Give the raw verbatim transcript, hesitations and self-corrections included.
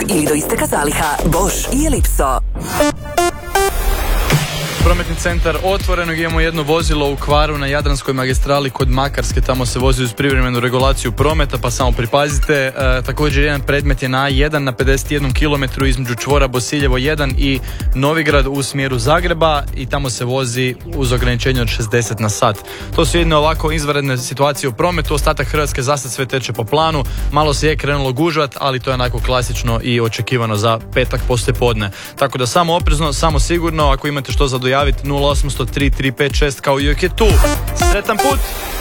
ili do isteka zaliha. Bosch i Ellipso. Prometni centar Otvorenog, imamo jedno vozilo u kvaru na Jadranskoj magistrali kod Makarske, tamo se vozi uz privremenu regulaciju prometa, pa samo pripazite. E, također jedan predmet je na A jedan na pedeset jedan kilometru između čvora Bosiljevo jedan i Novigrad u smjeru Zagreba i tamo se vozi uz ograničenje od šezdeset na sat. To su jedne ovako izvanredne situacije u prometu, ostatak Hrvatske zasad sve teče po planu, malo se je krenulo gužvat, ali to je onako klasično i očekivano za petak poslijepodne. Tako da samo oprezno, samo sigurno, ako imate što za dojaviti nula osam nula nula tri tri pet šest kao i uvijek je tu. Sretan put!